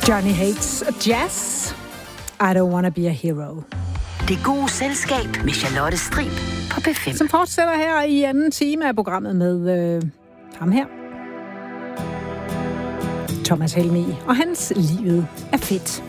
Johnny Hates Jazz. I don't wanna be a hero. Det gode selskab med Charlotte Strib på P5. Som fortsætter her i anden time af programmet med ham her. Thomas Helmig og hans Livet er fedt.